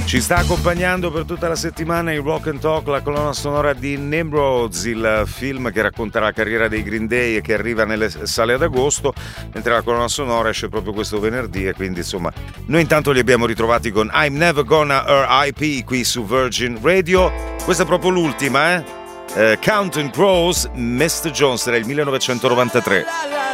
Ci sta accompagnando per tutta la settimana il Rock and Talk, la colonna sonora di Nimrods, il film che racconta la carriera dei Green Day e che arriva nelle sale ad agosto, mentre la colonna sonora esce proprio questo venerdì, e quindi insomma noi intanto li abbiamo ritrovati con I'm Never Gonna R.I.P. qui su Virgin Radio. Questa è proprio l'ultima, Counting Crows, Mr. Jones, era il 1993.